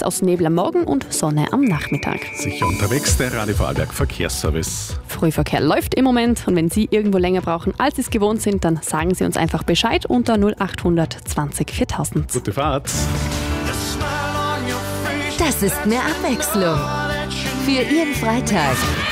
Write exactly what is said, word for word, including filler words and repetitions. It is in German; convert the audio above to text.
Mix aus Nebel am Morgen und Sonne am Nachmittag. Sicher unterwegs, der Radio Vorarlberg Verkehrsservice. Frühverkehr läuft im Moment und wenn Sie irgendwo länger brauchen, als Sie es gewohnt sind, dann sagen Sie uns einfach Bescheid unter null achthundert zwanzig viertausend. Gute Fahrt. Das ist mehr Abwechslung für Ihren Freitag.